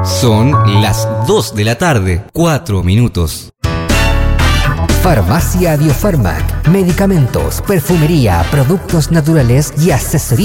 Son las 2 de la tarde, 4 minutos. Farmacia Biofarmac. Medicamentos, perfumería, productos naturales y asesoría